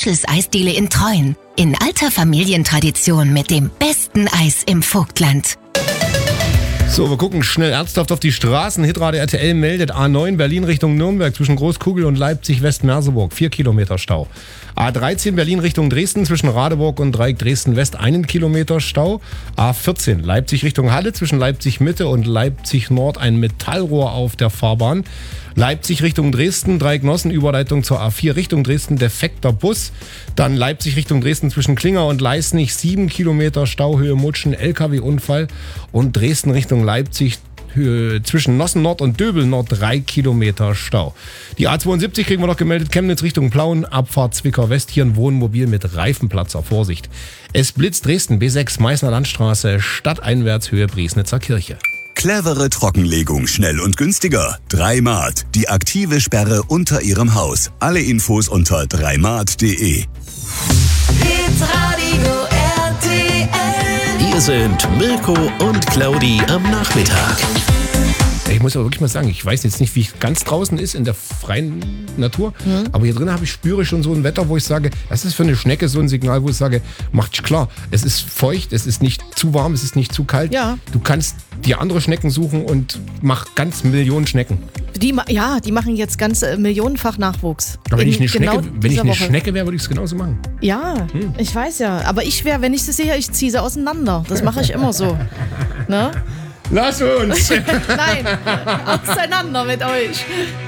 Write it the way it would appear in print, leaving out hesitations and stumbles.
Michels Eisdiele in Treuen. In alter Familientradition mit dem besten Eis im Vogtland. So, wir gucken schnell ernsthaft auf die Straßen. Hitradio RTL meldet A9 Berlin Richtung Nürnberg zwischen Großkugel und Leipzig-West-Merseburg. 4 Kilometer Stau. A13 Berlin Richtung Dresden zwischen Radeburg und Dreieck Dresden-West 1 Kilometer Stau. A14 Leipzig Richtung Halle zwischen Leipzig-Mitte und Leipzig-Nord ein Metallrohr auf der Fahrbahn. Leipzig Richtung Dresden, Dreieck Nossen, Überleitung zur A4 Richtung Dresden, defekter Bus. Dann Leipzig Richtung Dresden zwischen Klinger und Leisnig, 7 Kilometer Stauhöhe Mutschen, LKW-Unfall. Und Dresden Richtung Leipzig zwischen Nossen Nord und Döbel Nord 3 Kilometer Stau. Die A72 kriegen wir noch gemeldet, Chemnitz Richtung Plauen, Abfahrt Zwickau West, hier ein Wohnmobil mit Reifenplatzer, Vorsicht. Es blitzt Dresden, B6 Meißner Landstraße, stadteinwärts Höhe Briesnitzer Kirche. Clevere Trockenlegung, schnell und günstiger. 3Mart, die aktive Sperre unter Ihrem Haus. Alle Infos unter 3mart.de. Hitradio RTL. Hier sind Mirko und Claudi am Nachmittag. Ich muss aber wirklich mal sagen, ich weiß jetzt nicht, wie es ganz draußen ist in der freien Natur, aber hier drin spüre ich schon so ein Wetter, wo ich sage, das ist für eine Schnecke so ein Signal, wo ich sage, macht klar, es ist feucht, es ist nicht zu warm, es ist nicht zu kalt. Ja. Du kannst dir andere Schnecken suchen und mach ganz Millionen Schnecken. Die machen jetzt ganz millionenfach Nachwuchs. Aber wenn ich eine genau Schnecke wäre, würde ich es genauso machen. Ja, ich weiß ja. Aber wenn ich sie sehe, ich ziehe sie auseinander. Das mache ich immer so. Ne? Lass uns! Nein, auseinander mit euch.